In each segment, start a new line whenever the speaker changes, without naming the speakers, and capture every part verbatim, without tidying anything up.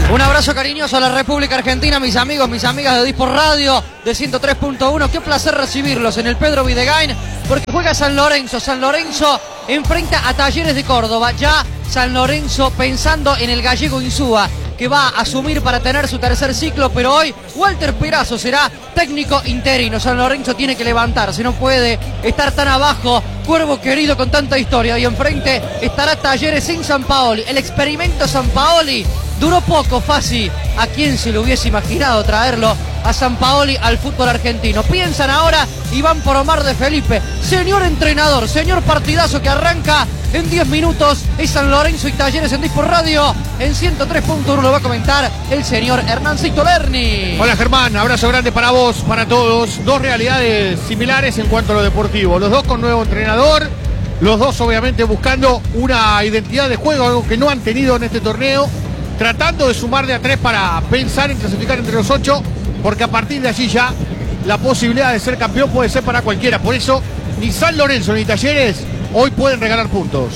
Un abrazo cariñoso a la República Argentina, mis amigos, mis amigas de Dispor Radio de ciento tres punto uno. Qué placer recibirlos en el Pedro Videgain, porque juega San Lorenzo. San Lorenzo enfrenta a Talleres de Córdoba. Ya San Lorenzo pensando en el gallego Insúa, que va a asumir para tener su tercer ciclo, pero hoy Walter Perazo será técnico interino. San Lorenzo tiene que levantarse, no puede estar tan abajo. Cuervo querido con tanta historia, y enfrente estará Talleres sin Sampaoli. El experimento Sampaoli duró poco, Fassi. ¿A quién se le hubiese imaginado traerlo a Sampaoli al fútbol argentino? Piensan ahora y van por Omar de Felipe. Señor entrenador, señor partidazo que arranca en diez minutos. Es San Lorenzo y Talleres en Dispor Radio. En ciento tres punto uno lo va a comentar el señor Hernancito Lerni.
Hola Germán, abrazo grande para vos, para todos. Dos realidades similares en cuanto a lo deportivo. Los dos con nuevo entrenador. Los dos obviamente buscando una identidad de juego, algo que no han tenido en este torneo. Tratando de sumar de a tres para pensar en clasificar entre los ocho, porque a partir de allí ya la posibilidad de ser campeón puede ser para cualquiera. Por eso ni San Lorenzo ni Talleres hoy pueden regalar puntos.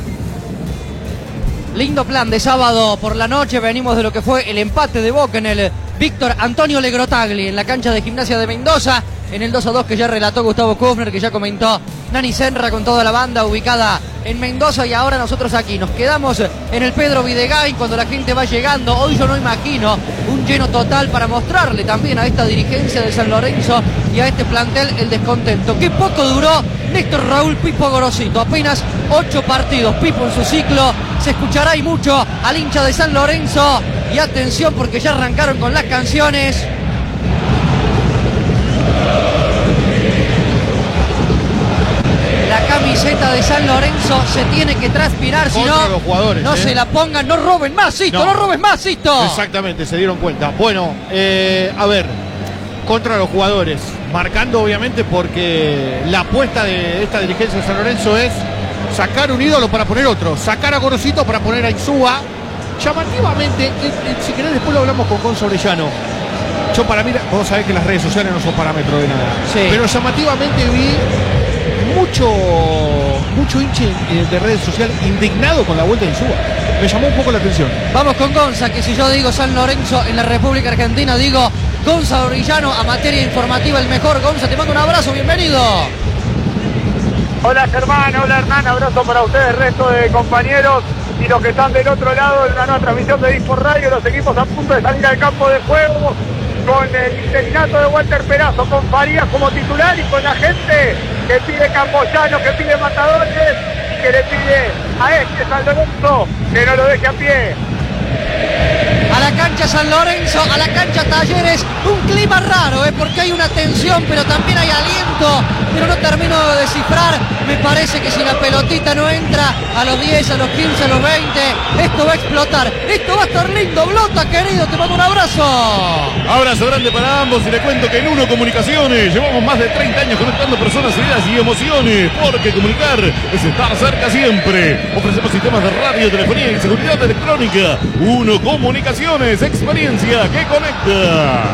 Lindo plan de sábado por la noche. Venimos de lo que fue el empate de Boca en el Víctor Antonio Legrotagli en la cancha de Gimnasia de Mendoza, en el dos a dos que ya relató Gustavo Kufner, que ya comentó Nani Senra con toda la banda ubicada en Mendoza. Y ahora nosotros aquí nos quedamos en el Pedro Videgain cuando la gente va llegando. Hoy yo no imagino un lleno total para mostrarle también a esta dirigencia de San Lorenzo y a este plantel el descontento. Qué poco duró Néstor Raúl Pipo Gorosito, apenas ocho partidos Pipo en su ciclo. Se escuchará y mucho al hincha de San Lorenzo. Y atención, porque ya arrancaron con las canciones. La camiseta de San Lorenzo se tiene que transpirar, si no,
los jugadores,
no
¿eh?
se la pongan. No roben más, Sisto, no, no robes más, Sisto.
Exactamente, se dieron cuenta. Bueno, eh, a ver, contra los jugadores, marcando obviamente porque la apuesta de esta dirigencia de San Lorenzo es sacar un ídolo para poner otro, sacar a Gorosito para poner a Insúa. Llamativamente, eh, eh, si querés después lo hablamos con Gonzo Orellano. Yo para mí, vos sabés que las redes sociales no son parámetro de nada.
Sí.
Pero llamativamente vi mucho, mucho hinche de redes sociales indignado con la vuelta de Insúa. Me llamó un poco la atención.
Vamos con Gonza, que si yo digo San Lorenzo en la República Argentina, digo Gonza Orellano a materia informativa, el mejor. Gonza, te mando un abrazo, bienvenido.
Hola Germán, hola Hernán, abrazo para ustedes, resto de compañeros y los que están del otro lado de una nueva transmisión de Dispor Radio. Los equipos a punto de salir al campo de juego con el interinato de Walter Perazo, con Farías como titular y con la gente que pide Camboyano, que pide Matadores y que le pide a este San Lorenzo que no lo deje a pie.
A la cancha San Lorenzo, a la cancha Talleres, un clima raro, ¿eh? Porque hay una tensión, pero también hay aliento, pero no termino de descifrar. Me parece que si la pelotita no entra a los diez, a los quince, a los veinte, esto va a explotar. Esto va a estar lindo, Blota, querido, te mando un abrazo.
Abrazo grande para ambos y le cuento que en Uno Comunicaciones llevamos más de treinta años conectando personas, ideas y emociones, porque comunicar es estar cerca siempre. Ofrecemos sistemas de radio, telefonía y seguridad electrónica. Uno Comunicaciones, experiencia que conecta.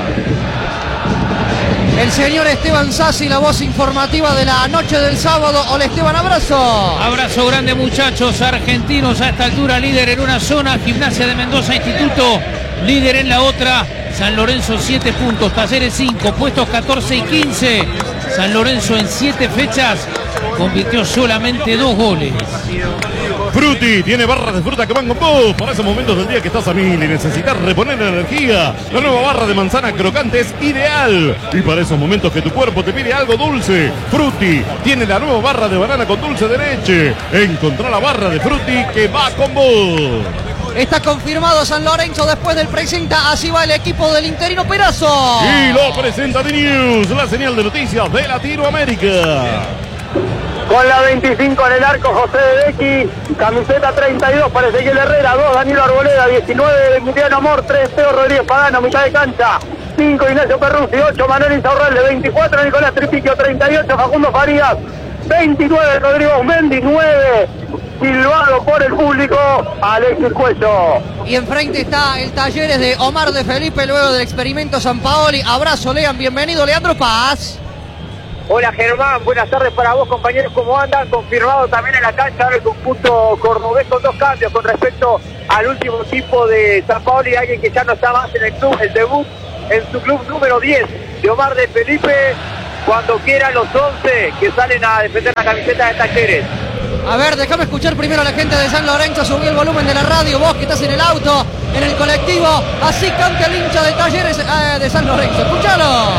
El señor Esteban Sassi, la voz informativa de la noche del sábado. Hola Esteban, abrazo.
Abrazo grande muchachos, argentinos a esta altura líder en una zona, Gimnasia de Mendoza Instituto líder en la otra, San Lorenzo siete puntos, Talleres cinco, puestos catorce y quince. San Lorenzo en siete fechas convirtió solamente dos goles.
Frutti tiene barras de fruta que van con vos para esos momentos del día que estás a mil y necesitas reponer energía. La nueva barra de manzana crocante es ideal. Y para esos momentos que tu cuerpo te pide algo dulce, Frutti tiene la nueva barra de banana con dulce de leche. Encontrá la barra de Frutti que va con vos.
Está confirmado San Lorenzo después del presenta. Así va el equipo del interino Perazo.
Y lo presenta The News, la señal de noticias de Latinoamérica.
Con la veinticinco en el arco, José de Becky, camiseta treinta y dos para Ezequiel Herrera, dos Danilo Arboleda, diecinueve Emiliano Amor, tres Teo Rodríguez Padano, mitad de cancha, cinco Ignacio Perruzzi, ocho Manuel Insaurralde, veinticuatro Nicolás Tripiquio, treinta y ocho Facundo Farías, veintinueve Rodrigo Mendy, nueve silbado por el público Alexis Cuello.
Y enfrente está el Talleres de Omar de Felipe luego del experimento Sampaoli. Abrazo, Lean, bienvenido Leandro Paz.
Hola Germán, buenas tardes para vos compañeros, ¿cómo andan? Confirmado también en la cancha ahora el conjunto cordobés con dos cambios con respecto al último equipo de San Paolo y alguien que ya no está más en el club, el debut en su club número diez de Omar de Felipe, cuando quieran los once que salen a defender la camiseta de Talleres.
A ver, déjame escuchar primero a la gente de San Lorenzo, subí el volumen de la radio, vos que estás en el auto, en el colectivo, así canta el hincha de Talleres eh, de San Lorenzo, escúchalo.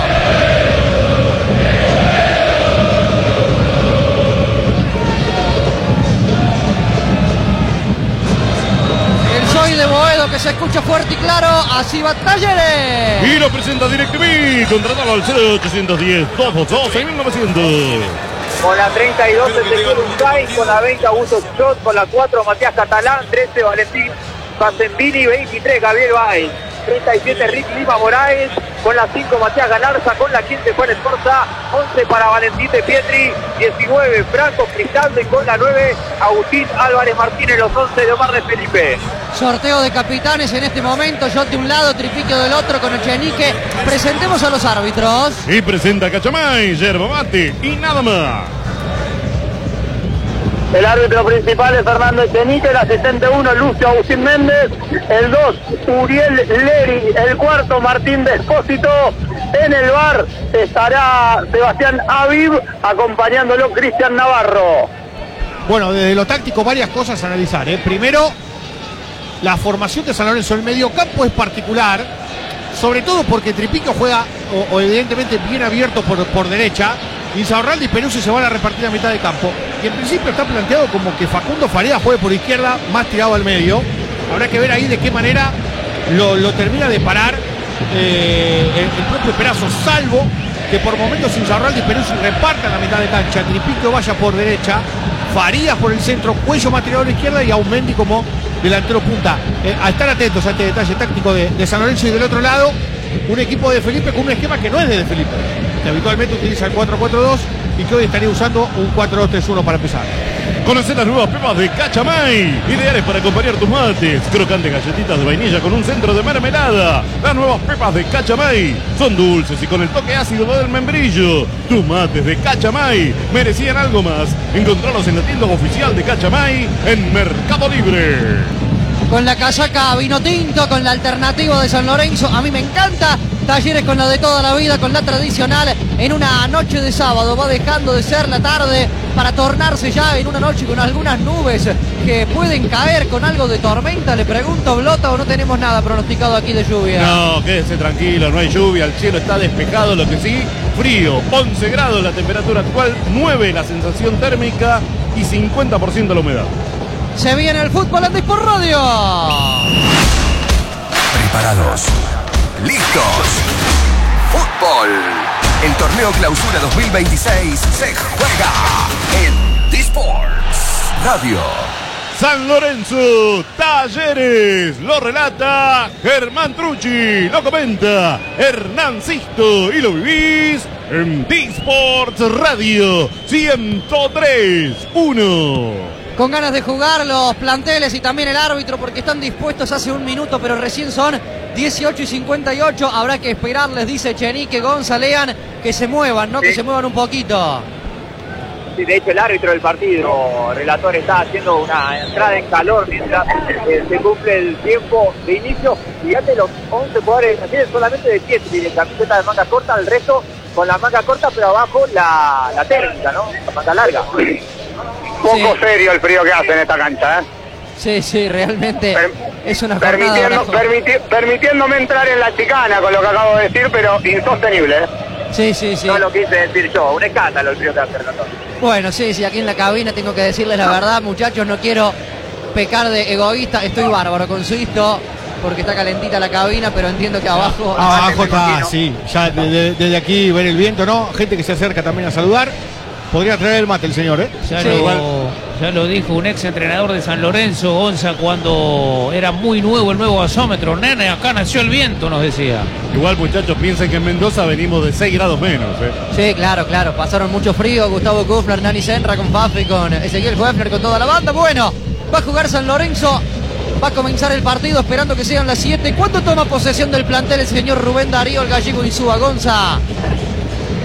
Soy de Boedo, que se escucha fuerte y claro, así va Talleres.
Y lo presenta DirecTV, contratalo al cero ochocientos diez, doscientos doce, mil novecientos.
Con la treinta y dos Ezequiel Uncay, con la veinte Augusto Chot, con la cuatro Matías Catalán, trece Valentín Facembini, veintitrés Gabriel Baez, treinta y siete Rick Lima Moraes, con la cinco Matías Galarza, con la quince Juan Esforza, once para Valentín de Pietri, diecinueve Franco Cristaldo y con la nueve Agustín Álvarez Martínez, los once de Omar de Felipe.
Sorteo de capitanes en este momento, yo de un lado, Tripiquio del otro con Echenique. Presentemos a los árbitros.
Y presenta Cachamay, yerba mate y nada más.
El árbitro principal es Fernando Echenique, el asistente uno Lucio Agustín Méndez, el dos Uriel Leri, el cuarto Martín Despósito, en el V A R estará Sebastián Aviv, acompañándolo Cristian Navarro.
Bueno, desde lo táctico varias cosas a analizar, ¿eh? Primero, la formación de San Lorenzo, el mediocampo es particular, sobre todo porque Tripiquio juega, o, o evidentemente bien abierto por, por derecha, y Insaurralde y Peruzzi se van a repartir a mitad de campo. Y en principio está planteado como que Facundo Faría juegue por izquierda, más tirado al medio. Habrá que ver ahí de qué manera lo, lo termina de parar eh, el, el propio Perazo, salvo que por momentos Insaurralde y Peruzzi repartan la mitad de cancha, Tripiquio vaya por derecha, Farías por el centro, Cuello más tirado a la izquierda y Aumendi como delantero punta. Eh, a estar atentos a este detalle táctico de, de San Lorenzo. Y del otro lado, un equipo de Felipe con un esquema que no es de, de Felipe, que habitualmente utiliza el cuatro cuatro dos y que hoy estaría usando un cuatro dos tres uno para empezar.
Conocer las nuevas pepas de Cachamay, ideales para acompañar tus mates. Crocantes galletitas de vainilla con un centro de mermelada. Las nuevas pepas de Cachamay son dulces y con el toque ácido del membrillo. Tus mates de Cachamay merecían algo más. Encontrarlos en la tienda oficial de Cachamay en Mercado Libre.
Con la casaca vino tinto, con la alternativa de San Lorenzo, a mí me encanta. Talleres con la de toda la vida, con la tradicional, en una noche de sábado, va dejando de ser la tarde para tornarse ya en una noche con algunas nubes que pueden caer con algo de tormenta. Le pregunto, Blota, o no tenemos nada pronosticado aquí de lluvia.
No, quédese tranquilo, no hay lluvia, el cielo está despejado, lo que sí, frío, once grados la temperatura actual, nueve la sensación térmica y cincuenta por ciento la humedad.
Se viene el fútbol en Dispor Radio.
Preparados. ¡Listos! ¡Fútbol! El torneo Clausura dos mil veintiséis se juega en Disports Radio.
San Lorenzo, Talleres, lo relata Germán Trucci, lo comenta Hernán Sisto y lo vivís en Disports Radio ciento tres punto uno.
Con ganas de jugar los planteles y también el árbitro porque están dispuestos hace un minuto, pero recién son dieciocho y cincuenta y ocho. Habrá que esperarles, dice Echenique, Gonzalean, que se muevan, ¿no? Sí. Que se muevan un poquito.
Sí, de hecho el árbitro del partido, relator, está haciendo una entrada en calor mientras eh, se cumple el tiempo de inicio. Fíjate, los once jugadores tienen solamente de pie, tienen camiseta de manga corta, el resto con la manga corta, pero abajo la, la térmica, ¿no? La manga larga. Poco sí. Serio el frío que hace en esta cancha, ¿eh?
Sí, sí, realmente per es una
permitiendo, permiti permitiéndome entrar en la chicana con lo que acabo de decir, pero insostenible, ¿eh?
Sí, sí, sí.
No lo quise decir yo, un escándalo el frío que hace.
Bueno, sí, sí, aquí en la cabina tengo que decirles la verdad, muchachos, no quiero pecar de egoísta, estoy bárbaro con Sisto, porque está calentita la cabina, pero entiendo que abajo...
Abajo está, sí, ya desde, desde aquí ver el viento, ¿no? Gente que se acerca también a saludar. Podría traer el mate el señor, ¿eh?
Ya,
sí.
lo, ya lo dijo un ex entrenador de San Lorenzo, Gonza, cuando era muy nuevo el nuevo gasómetro. Nene, acá nació el viento, nos decía.
Igual, muchachos, piensen que en Mendoza venimos de seis grados menos, ¿eh?
Sí, claro, claro. Pasaron mucho frío. Gustavo Kufner, Nani Senra con Fafi, con Ezequiel Hoefner, con toda la banda. Bueno, va a jugar San Lorenzo. Va a comenzar el partido esperando que sean las siete. ¿Cuánto toma posesión del plantel el señor Rubén Darío, el gallego Insúa? Gonza.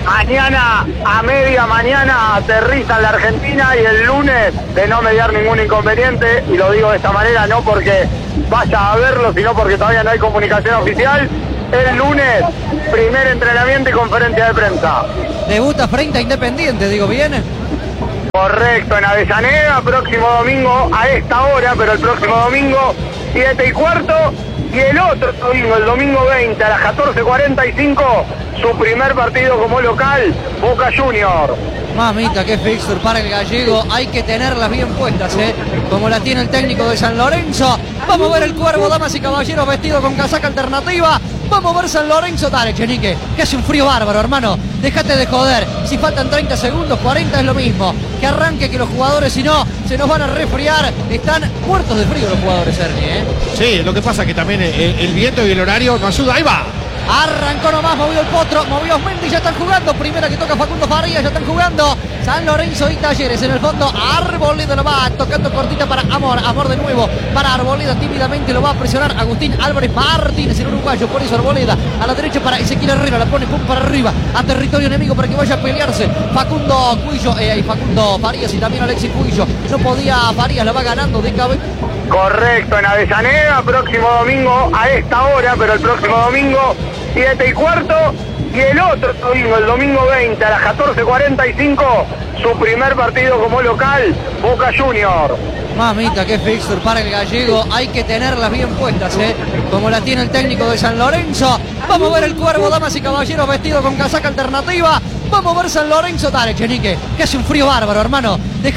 Mañana, a media mañana, aterriza en la Argentina y el lunes, de no mediar ningún inconveniente, y lo digo de esta manera, no porque vaya a verlo, sino porque todavía no hay comunicación oficial, el lunes, primer entrenamiento y conferencia de prensa.
Debuta frente a Independiente, digo bien.
Correcto, en Avellaneda, próximo domingo a esta hora, pero el próximo domingo, siete y cuarto, y el otro domingo, el domingo veinte, a las catorce cuarenta y cinco, su primer partido como local, Boca Junior.
Mamita, qué fixture para el gallego. Hay que tenerlas bien puestas, ¿eh? Como la tiene el técnico de San Lorenzo. Vamos a ver el Cuervo, damas y caballeros, vestido con casaca alternativa. Vamos a ver San Lorenzo. Dale, Chenique, que hace un frío bárbaro, hermano. Déjate de joder. Si faltan treinta segundos, cuarenta es lo mismo. Que arranque, que los jugadores, si no, se nos van a resfriar. Están muertos de frío los jugadores, Ernie, ¿eh?
Sí, lo que pasa es que también el, el viento y el horario no ayuda. Ahí va.
Arrancó nomás, movió el Potro, movió Osmendi, ya están jugando. Primera que toca Facundo Farías, ya están jugando. San Lorenzo y Talleres en el fondo. Arboleda lo va tocando cortita para Amor. Amor de nuevo para Arboleda, tímidamente lo va a presionar Agustín Álvarez Martínez, el uruguayo. Por eso Arboleda a la derecha para Ezequiel Herrera, la pone pum para arriba a territorio enemigo para que vaya a pelearse Facundo Cuillo eh, y Facundo Farías y también Alexis Cuillo. No podía Farías, la va ganando de cabeza.
Correcto, en Avellaneda, próximo domingo a esta hora, pero el próximo domingo, siete y cuarto, y el otro domingo, el domingo veinte, a las catorce cuarenta y cinco, su primer partido como local, Boca Junior.
Mamita, qué fixture para el gallego. Hay que tenerlas bien puestas, ¿eh? Como la tiene el técnico de San Lorenzo. Vamos a ver el Cuervo, damas y caballeros, vestido con casaca alternativa. Vamos a ver San Lorenzo. Dale, Chenique, que hace un frío bárbaro, hermano. Deja